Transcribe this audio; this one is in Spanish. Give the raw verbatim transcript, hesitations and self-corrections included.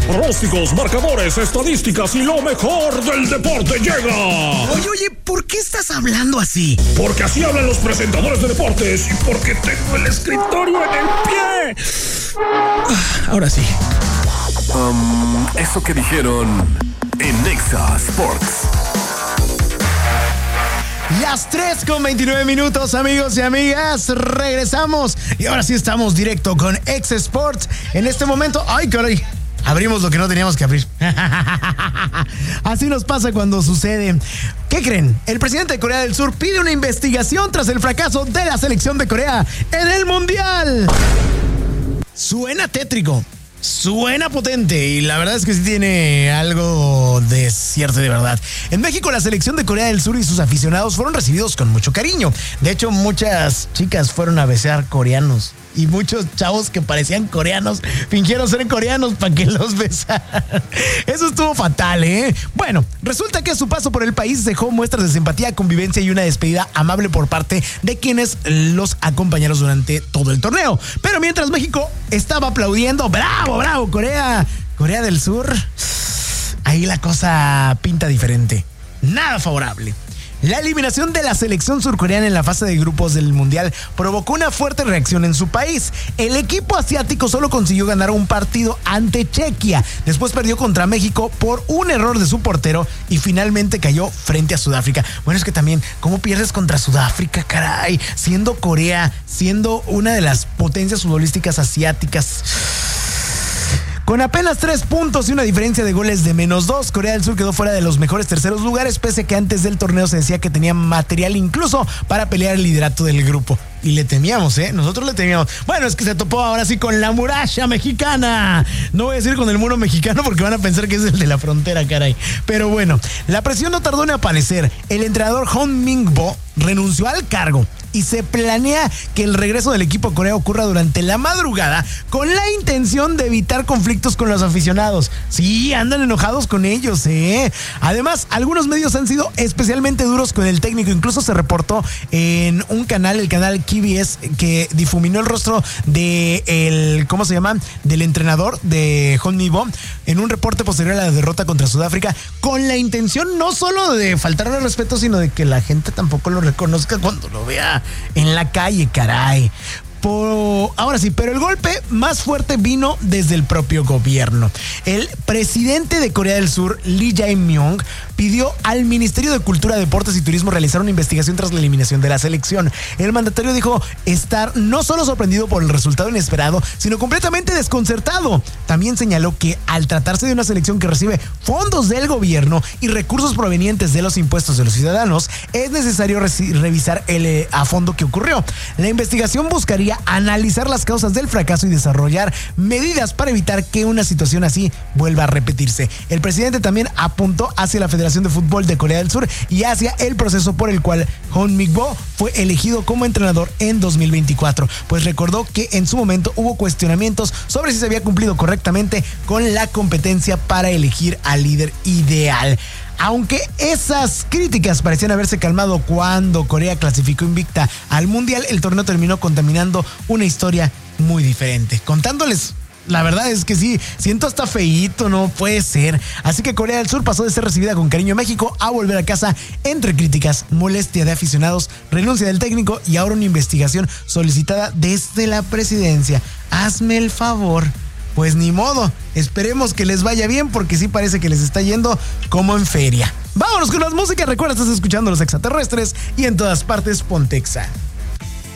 pronósticos, marcadores, estadísticas y lo mejor del deporte llega. Oye, oye, ¿por qué estás hablando así? Porque así hablan los presentadores de deportes y porque tengo el escritorio en el pie. Ahora sí. Um, eso que dijeron en Nexa Sports. Las tres con veintinueve minutos, amigos y amigas, regresamos y ahora sí estamos directo con Nexa Sports. En este momento, ay caray, abrimos lo que no teníamos que abrir. Así nos pasa cuando sucede. ¿Qué creen? El presidente de Corea del Sur pide una investigación tras el fracaso de la selección de Corea en el Mundial. Suena tétrico. Suena potente y la verdad es que sí tiene algo de cierto y de verdad. En México, la selección de Corea del Sur y sus aficionados fueron recibidos con mucho cariño. De hecho, muchas chicas fueron a besar coreanos y muchos chavos que parecían coreanos fingieron ser coreanos para que los besaran. Eso estuvo fatal, ¿eh? Bueno, resulta que a su paso por el país dejó muestras de simpatía, convivencia y una despedida amable por parte de quienes los acompañaron durante todo el torneo. Pero mientras México estaba aplaudiendo, ¡bravo, bravo, Corea! Corea del Sur, ahí la cosa pinta diferente. Nada favorable. La eliminación de la selección surcoreana en la fase de grupos del Mundial provocó una fuerte reacción en su país. El equipo asiático solo consiguió ganar un partido ante Chequia. Después perdió contra México por un error de su portero y finalmente cayó frente a Sudáfrica. Bueno, es que también, ¿cómo pierdes contra Sudáfrica, caray? Siendo Corea, siendo una de las potencias futbolísticas asiáticas. Con apenas tres puntos y una diferencia de goles de menos dos, Corea del Sur quedó fuera de los mejores terceros lugares, pese a que antes del torneo se decía que tenía material incluso para pelear el liderato del grupo. Y le temíamos, ¿eh? Nosotros le temíamos. Bueno, es que se topó ahora sí con la muralla mexicana. No voy a decir con el muro mexicano porque van a pensar que es el de la frontera, caray. Pero bueno, la presión no tardó en aparecer. El entrenador Hong Min-bo renunció al cargo y se planea que el regreso del equipo a Corea ocurra durante la madrugada con la intención de evitar conflictos con los aficionados. Sí, andan enojados con ellos, ¿eh? Además, algunos medios han sido especialmente duros con el técnico. Incluso se reportó en un canal, el canal K B S, que difuminó el rostro de el, ¿cómo se llama? Del entrenador de Hong Min-bo en un reporte posterior a la derrota contra Sudáfrica, con la intención no solo de faltarle al respeto, sino de que la gente tampoco lo reconozca cuando lo vea en la calle, caray. Por, ahora sí, pero el golpe más fuerte vino desde el propio gobierno. El presidente de Corea del Sur, Lee Jae-myung, pidió al Ministerio de Cultura, Deportes y Turismo realizar una investigación tras la eliminación de la selección. El mandatario dijo estar no solo sorprendido por el resultado inesperado, sino completamente desconcertado. También señaló que al tratarse de una selección que recibe fondos del gobierno y recursos provenientes de los impuestos de los ciudadanos, es necesario re- revisar el, eh, a fondo qué ocurrió. La investigación buscaría analizar las causas del fracaso y desarrollar medidas para evitar que una situación así vuelva a repetirse. El presidente también apuntó hacia la Federación de Fútbol de Corea del Sur y hacia el proceso por el cual Hong Min-bo fue elegido como entrenador en dos mil veinticuatro, pues recordó que en su momento hubo cuestionamientos sobre si se había cumplido correctamente con la competencia para elegir al líder ideal. Aunque esas críticas parecían haberse calmado cuando Corea clasificó invicta al Mundial, el torneo terminó contaminando una historia muy diferente. Contándoles, la verdad es que sí, siento hasta feíto, no puede ser. Así que Corea del Sur pasó de ser recibida con cariño en México a volver a casa entre críticas, molestia de aficionados, renuncia del técnico y ahora una investigación solicitada desde la presidencia. Hazme el favor. Pues ni modo, esperemos que les vaya bien porque sí parece que les está yendo como en feria. Vámonos con las músicas, recuerda, estás escuchando Los Extraterrestres y en todas partes Pontexa.